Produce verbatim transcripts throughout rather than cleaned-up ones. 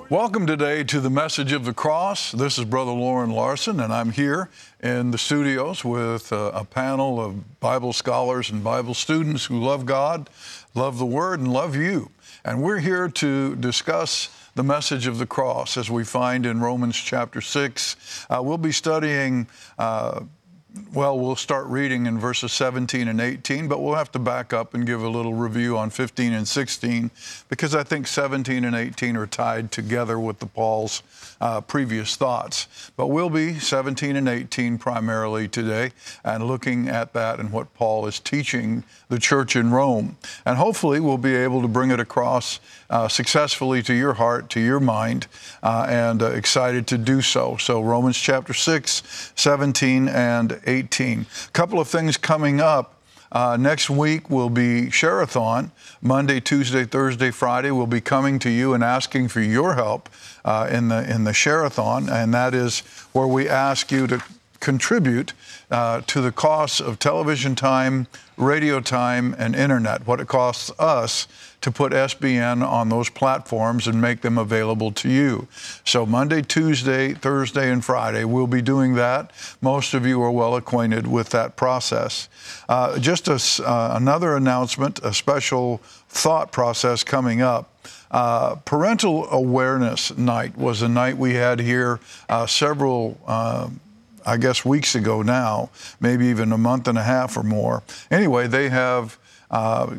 Welcome today to the Message of the Cross. This is Brother Loren Larson, and I'm here in the studios with uh, a panel of Bible scholars and Bible students who love God, love the Word, and love you. And we're here to discuss the message of the cross as we find in Romans chapter six. Uh, we'll be studying uh, Well, we'll start reading in verses seventeen and eighteen, but we'll have to back up and give a little review on fifteen and sixteen, because I think seventeen and eighteen are tied together with the Paul's uh, previous thoughts. But we'll be seventeen and eighteen primarily today, and looking at that and what Paul is teaching the church in Rome. And hopefully we'll be able to bring it across uh, successfully to your heart, to your mind, uh, and uh, excited to do so. So Romans chapter six, seventeen and eighteen. A couple of things coming up. Uh, next week will be Share-a-thon. Monday, Tuesday, Thursday, Friday. We'll be coming to you and asking for your help uh, in the in the Share-a-thon, and that is where we ask you to contribute uh, to the costs of television time, radio time, and internet, what it costs us to put S B N on those platforms and make them available to you. So Monday, Tuesday, Thursday, and Friday, we'll be doing that. Most of you are well acquainted with that process. Uh, just a, uh, another announcement, a special thought process coming up. Uh, Parental Awareness Night was a night we had here uh, several uh, I guess weeks ago now, maybe even a month and a half or more. Anyway, they have uh,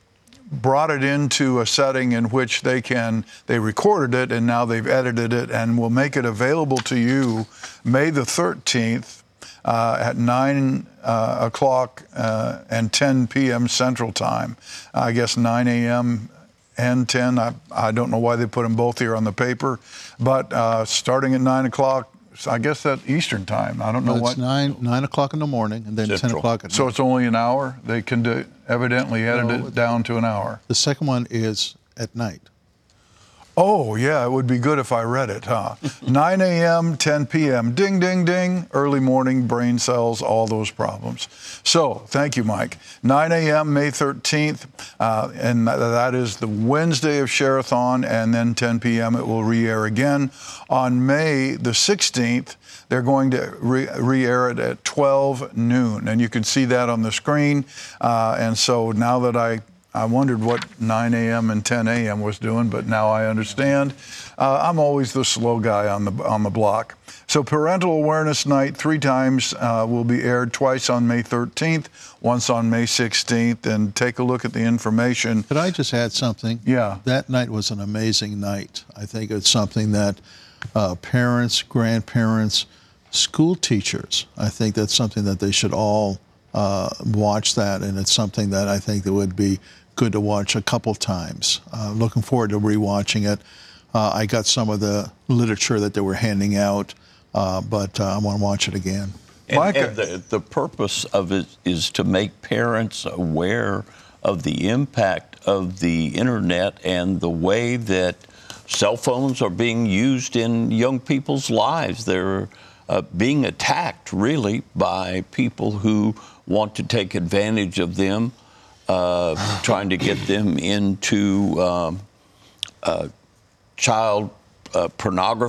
brought it into a setting in which they can, they recorded it and now they've edited it and will make it available to you May the thirteenth uh, at nine uh, o'clock uh, and ten p.m. Central Time. I guess nine a.m. and ten. I, I don't know why they put them both here on the paper, but uh, starting at nine o'clock, I guess that's Eastern time. I don't know well, what. It's nine nine o'clock in the morning, and then Central. ten o'clock at night. So it's only an hour. They can do, evidently edit No, it down to an hour. The second one is at night. Oh yeah, it would be good if I read it, huh? nine a.m., ten p.m. Ding, ding, ding. Early morning, brain cells, all those problems. So thank you, Mike. nine a.m. May thirteenth, uh, and that is the Wednesday of Share-a-thon, and then ten p.m. it will re-air again. On May the sixteenth, they're going to re- re-air it at twelve noon, and you can see that on the screen. Uh, and so now that I I wondered what nine a.m. and ten a.m. was doing, but now I understand. Uh, I'm always the slow guy on the on the block. So Parental Awareness Night three times uh, will be aired, twice on May thirteenth, once on May sixteenth, and take a look at the information. Could I just add something? Yeah. That night was an amazing night. I think it's something that uh, parents, grandparents, school teachers, I think that's something that they should all uh, watch that, and it's something that I think that would be good to watch a couple times. Uh, looking forward to rewatching it. Uh, I got some of the literature that they were handing out, uh, but uh, I want to watch it again. And, and the, the purpose of it is to make parents aware of the impact of the internet and the way that cell phones are being used in young people's lives. They're uh, being attacked, really, by people who want to take advantage of them. Uh, trying to get them into um, uh, child uh, pornography.